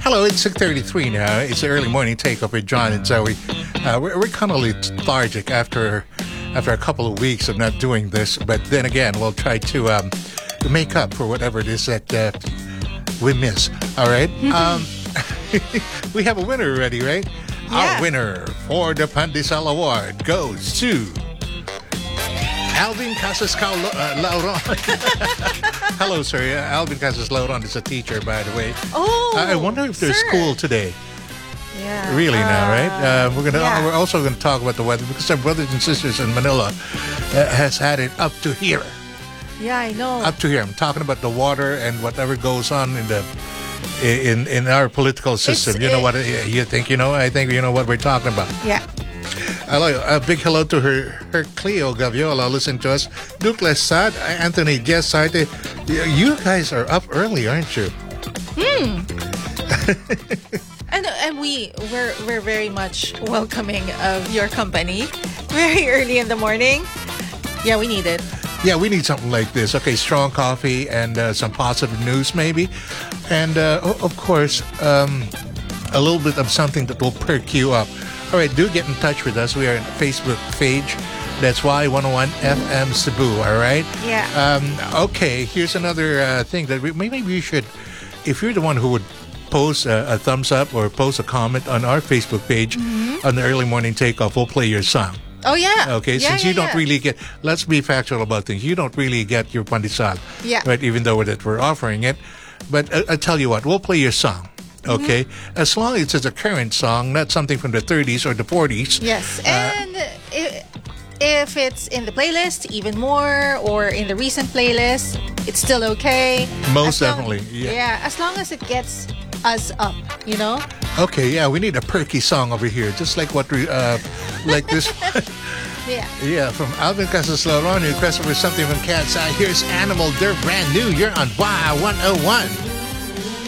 Hello, it's 6:33 now. It's the early morning takeoff with John and Zoe. We're kind of lethargic after a couple of weeks of not doing this, but then again, we'll try to make up for whatever it is that we miss. All right? We have a winner already, right? Yeah. Our winner for the Pandesal Award goes to Alvin Casas Lauron. Hello, sir. Alvin Casas Lauron is a teacher, by the way. Oh, I wonder if there's sir. school today. Yeah. Really now, right? Yeah. We're also going to talk about the weather because our brothers and sisters in Manila has had it up to here. Yeah, I know. Up to here. I'm talking about the water and whatever goes on in our political system. You know what you think? You know, I think you know what we're talking about. Yeah. A big hello to her Cleo Gaviola. Listen to us. Douglas Sad, Anthony Guest Site. You guys are up early, aren't you? And we're very much welcoming of your company. Very early in the morning. Yeah, we need it. Yeah, we need something like this. Okay, strong coffee and some positive news maybe. And, of course, a little bit of something that will perk you up. All right, do get in touch with us. We are on Facebook page. That's Y101 FM Cebu, all right? Yeah. Okay, here's another thing that maybe we should, if you're the one who would post a thumbs up or post a comment on our Facebook page on the early morning takeoff, we'll play your song. Oh, yeah. Okay, Yeah, since yeah, you don't yeah. really get, let's be factual about things. You don't really get your pandesal, Yeah. right? Even though that we're offering it. But I tell you what, we'll play your song, okay? As long as it's a current song, not something from the 30s or the 40s. Yes. And if it's in the playlist, even more, or in the recent playlist, it's still okay. Most As long- definitely, yeah. Yeah, as long as it gets us up, you know? Okay, yeah, we need a perky song over here, just like what we, like this one. Yeah. Yeah, from Alvin Casas Lauron, requested for something from Cat's Eye. Here's Animal, they're brand new. You're on Y101.